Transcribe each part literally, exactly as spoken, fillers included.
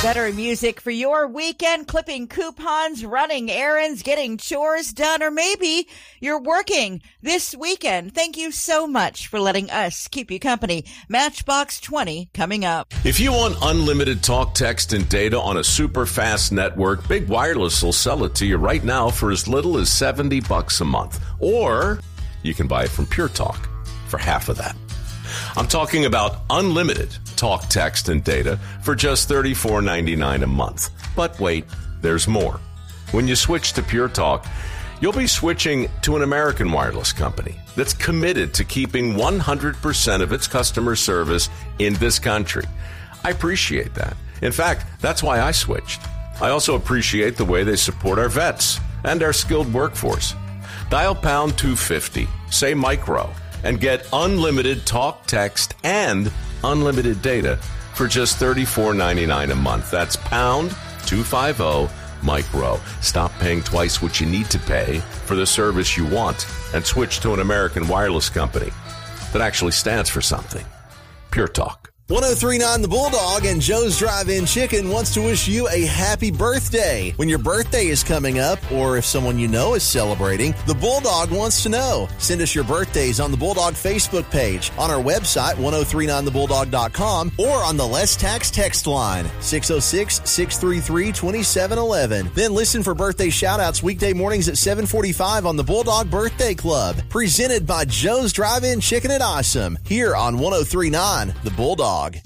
Better music for your weekend, clipping coupons, running errands, getting chores done, or maybe you're working this weekend. Thank you so much for letting us keep you company. Matchbox twenty coming up. If you want unlimited talk, text, and data on a super fast network, Big Wireless will sell it to you right now for as little as seventy bucks a month. Or you can buy it from Pure Talk for half of that. I'm talking about unlimited talk, text, and data for just thirty-four ninety-nine a month. But wait, there's more. When you switch to Pure Talk, you'll be switching to an American wireless company that's committed to keeping one hundred percent of its customer service in this country. I appreciate that. In fact, that's why I switched. I also appreciate the way they support our vets and our skilled workforce. Dial pound two fifty, say micro, and get unlimited talk, text, and unlimited data for just thirty-four ninety-nine a month. That's pound two fifty micro. Stop paying twice what you need to pay for the service you want and switch to an American wireless company that actually stands for something. Pure Talk. one oh three point nine The Bulldog and Joe's Drive-In Chicken wants to wish you a happy birthday. When your birthday is coming up, or if someone you know is celebrating, the Bulldog wants to know. Send us your birthdays on the Bulldog Facebook page, on our website, ten thirty-nine the bulldog dot com, or on the Less Tax text line, six oh six, six three three, two seven one one. Then listen for birthday shout-outs weekday mornings at seven forty-five on the Bulldog Birthday Club, presented by Joe's Drive-In Chicken at Awesome, here on ten thirty-nine The Bulldog. The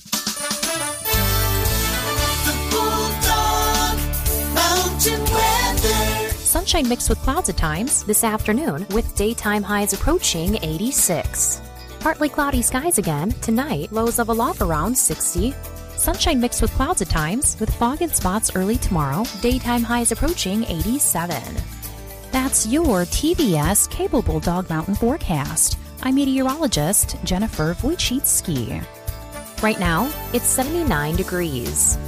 Bulldog Mountain Weather. Sunshine mixed with clouds at times this afternoon, with daytime highs approaching eighty-six. Partly cloudy skies again tonight, lows level off around sixty. Sunshine mixed with clouds at times, with fog in spots early tomorrow, daytime highs approaching eighty-seven. That's your T V S Cable Bulldog Mountain forecast. I'm meteorologist Jennifer Wojcicki. Right now, it's seventy-nine degrees.